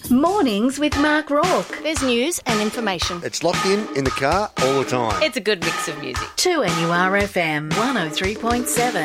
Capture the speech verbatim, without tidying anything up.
Mornings with Mark Rourke. There's news and information. It's locked in, in the car, all the time. It's a good mix of music. two N U R F M one oh three point seven.